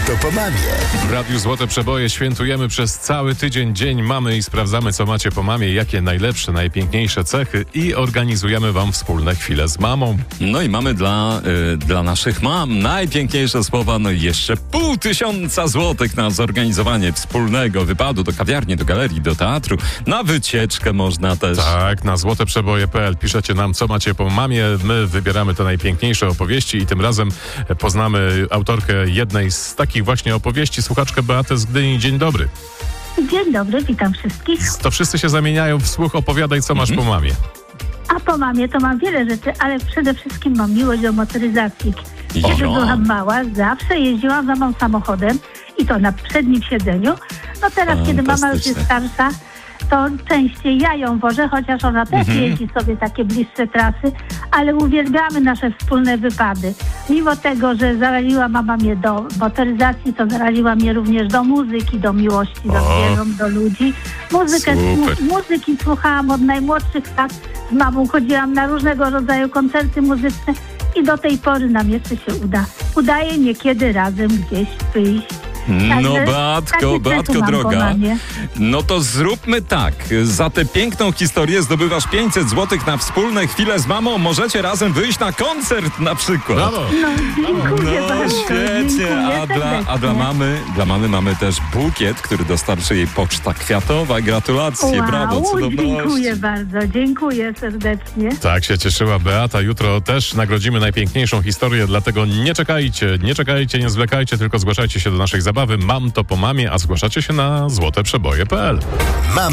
to po mamie. W Radiu Złote Przeboje świętujemy przez cały tydzień Dzień Mamy i sprawdzamy, co macie po mamie, jakie najlepsze, najpiękniejsze cechy i organizujemy wam wspólne chwile z mamą. No i mamy dla naszych mam najpiękniejsze słowa, no i jeszcze 500 złotych na zorganizowanie wspólnego wypadu do kawiarni, do galerii, do teatru, na wycieczkę można też. Tak, na złoteprzeboje.pl piszecie nam, co macie po mamie. My wybieramy te najpiękniejsze opowieści i tym razem poznamy autorkę jednej z takich właśnie opowieści, słuchaczkę Beatę z Gdyni. Dzień dobry. Dzień dobry, witam wszystkich. To wszyscy się zamieniają w słuch, opowiadaj, co masz po mamie. A po mamie to mam wiele rzeczy, ale przede wszystkim mam miłość do motoryzacji. Kiedy byłam mała, zawsze jeździłam za mamą samochodem i to na przednim siedzeniu. No teraz, kiedy mama już jest starsza, to częściej ja ją wożę, chociaż ona też jeździ sobie takie bliższe trasy, ale uwielbiamy nasze wspólne wypady. Mimo tego, że zaraziła mama mnie do motoryzacji, to zaraziła mnie również do muzyki, do miłości, do zwierząt, do ludzi. Muzyki słuchałam od najmłodszych lat. Z mamą chodziłam na różnego rodzaju koncerty muzyczne i do tej pory nam jeszcze się udaje niekiedy razem gdzieś wyjść. No Beatko droga, no to zróbmy tak. Za tę piękną historię zdobywasz 500 złotych na wspólne chwile z mamą. Możecie razem wyjść na koncert na przykład. Brawo! No, dziękuję bardzo. Świetnie. A dla mamy mamy też bukiet, który dostarczy jej Poczta Kwiatowa. Gratulacje, wow, brawo, cudowności. Dziękuję bardzo, dziękuję serdecznie. Tak się cieszyła Beata. Jutro też nagrodzimy najpiękniejszą historię, dlatego nie czekajcie, nie zwlekajcie, tylko zgłaszajcie się do naszej zabawy. Mam to po mamie, a zgłaszacie się na złoteprzeboje.pl.